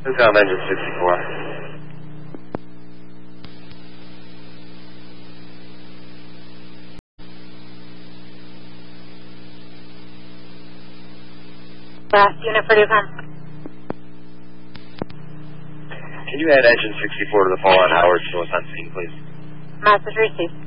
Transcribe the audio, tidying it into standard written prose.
Incom engine 64. Last unit for Decom. Can you add engine 64 to the call on Howard so it's on scene, please? Message received.